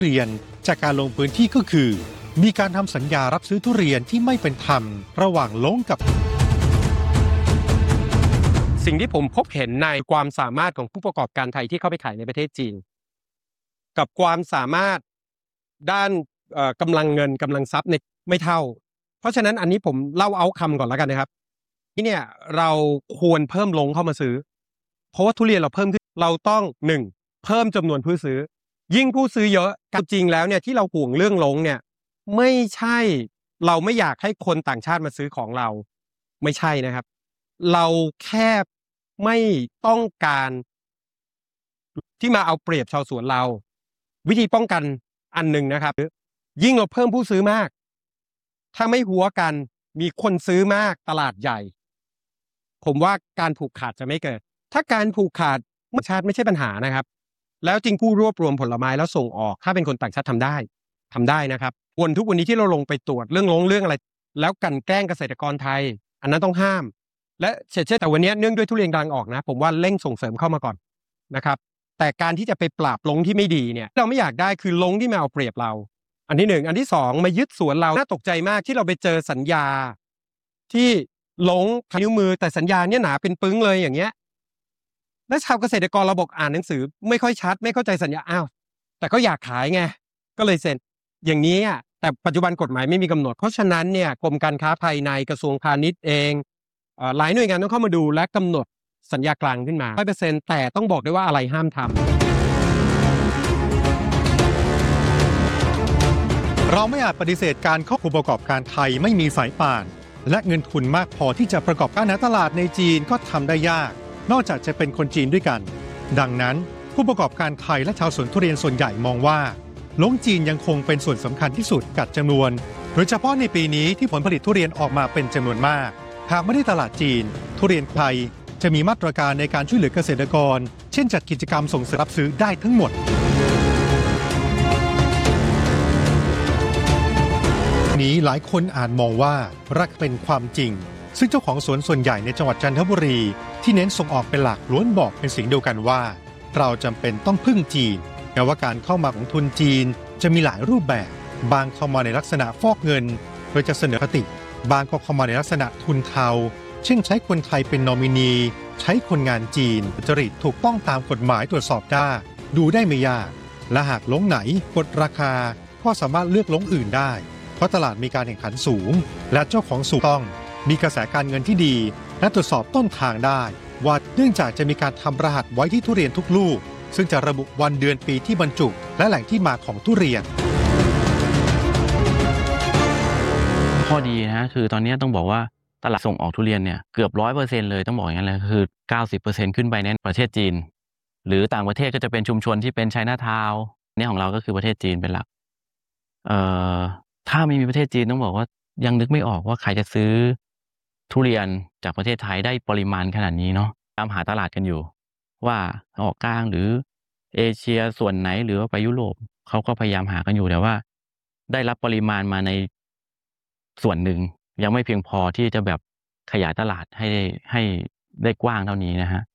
เรียนจากการลงพื้นที่ก็คือมีการทำสัญญารับซื้อทุเรียนที่ไม่เป็นธรรมระหว่างลงกับสิ่งที่ผมพบเห็นในความสามารถของผู้ประกอบการไทยที่เข้าไปขายในประเทศจีนกับความสามารถด้านกำลังเงินกำลังทรัพย์ในไม่เท่าเพราะฉะนั้นอันนี้ผมเล่าเอาคำก่อนแล้วกันนะครับที่เนี่ยเราควรเพิ่มลงเข้ามาซื้อเพราะว่าทุเรียนเราเพิ่มขึ้นเราต้อง1เพิ่มจำนวนผู้ซื้อยิ่งผู้ซื้อเยอะจริงแล้วเนี่ยที่เราห่วงเรื่องลงเนี่ยไม่ใช่เราไม่อยากให้คนต่างชาติมาซื้อของเราไม่ใช่นะครับเราแค่ไม่ต้องการที่มาเอาเปรียบชาวสวนเราวิธีป้องกันอันหนึ่งนะครับยิ่งเราเพิ่มผู้ซื้อมากถ้าไม่หัวกันมีคนซื้อมากตลาดใหญ่ผมว่าการผูกขาดจะไม่เกิดถ้าการผูกขาดชาติไม่ใช่ปัญหานะครับแล้วจริงผู้รวบรวมผลไม้แล้วส่งออกถ้าเป็นคนต่างชาติทำได้นะครับทุกวันนี้ที่เราลงไปตรวจเรื่องอะไรแล้วกันแกล้งเกษตรกรไทยอันนั้นต้องห้ามและเช่นแต่วันนี้เนื่องด้วยทุเรียนกำลังออกนะผมว่าเร่งส่งเสริมเข้ามาก่อนนะครับแต่การที่จะไปปราบลงที่ไม่ดีเนี่ยเราไม่อยากได้คือลงที่มาเอาเปรียบเราอันที่1อันที่2มายึดสวนเราน่าตกใจมากที่เราไปเจอสัญญาที่ลงนิ้วมือแต่สัญญาเนี่ยหนาเป็นปึ้งเลยอย่างเงี้ยและชาวเกษตรกรเราบอกอ่านหนังสือไม่ค่อยชัดไม่เข้าใจสัญญาแต่ก็อยากขายไงก็เลยเซ็นอย่างนี้แต่ปัจจุบันกฎหมายไม่มีกำหนดเพราะฉะนั้นเนี่ยกรมการค้าภายในกระทรวงพาณิชย์เองหลายหน่วยงานต้องเข้ามาดูและกำหนดสัญญากลางขึ้นมา 100% แต่ต้องบอกด้วยว่าอะไรห้ามทำเราไม่อาจปฏิเสธการเข้าผู้ประกอบการไทยไม่มีสายป่านและเงินทุนมากพอที่จะประกอบการหาตลาดในจีนก็ทำได้ยากนอกจากจะเป็นคนจีนด้วยกันดังนั้นผู้ประกอบการไทยและชาวสวนทุเรียนส่วนใหญ่มองว่าลงจีนยังคงเป็นส่วนสำคัญที่สุดกับจำนวนโดยเฉพาะในปีนี้ที่ผลผลิตทุเรียนออกมาเป็นจำนวนมากหากไม่ได้ตลาดจีนทุเรียนไทยจะมีมาตรการในการช่วยเหลือเกษตรกรเช่นจัดกิจกรรมส่งเสริมรับซื้อได้ทั้งหมดนี้หลายคนอาจมองว่ารักเป็นความจริงซึ่งเจ้าของสวนส่วนใหญ่ในจังหวัดจันทบุรีที่เน้นส่งออกเป็นหลักล้วนบอกเป็นเสียงเดียวกันว่าเราจำเป็นต้องพึ่งจีนแม้ว่าการเข้ามาของทุนจีนจะมีหลายรูปแบบบางเข้ามาในลักษณะฟอกเงินโดยจะเสนอคติบางก็เข้ามาในลักษณะทุนเทาเช่นใช้คนไทยเป็นนอมินีใช้คนงานจีนจริตถูกต้องตามกฎหมายตรวจสอบได้ดูได้ไม่ยากและหากลงไหนกดราคาก็สามารถเลือกลงอื่นได้เพราะตลาดมีการแข่งขันสูงและเจ้าของสูงต้องมีกระแสการเงินที่ดีและตรวจสอบต้นทางได้ว่าเนื่องจากจะมีการทำรหัสไว้ที่ทุเรียนทุกลูกซึ่งจะระบุวันเดือนปีที่บรรจุและแหล่งที่มาของทุเรียนข้อดีนะคือตอนนี้ต้องบอกว่าตลาดส่งออกทุเรียนเนี่ยเกือบ 100% เลยต้องบอกอย่างนั้นเลยคือ 90% ขึ้นไปในประเทศจีนหรือต่างประเทศก็จะเป็นชุมชนที่เป็นไชน่าทาวน์เนี่ยของเราก็คือประเทศจีนเป็นหลักถ้าไม่มีประเทศจีนต้องบอกว่ายังนึกไม่ออกว่าใครจะซื้อทุเรียนจากประเทศไทยได้ปริมาณขนาดนี้เนาะตามหาตลาดกันอยู่ว่าออกกลางหรือเอเชียส่วนไหนหรือว่าไปยุโรปเขาก็พยายามหากันอยู่แต่ว่าได้รับปริมาณมาในส่วนหนึ่งยังไม่เพียงพอที่จะแบบขยายตลาดให้ได้กว้างเท่านี้นะฮะ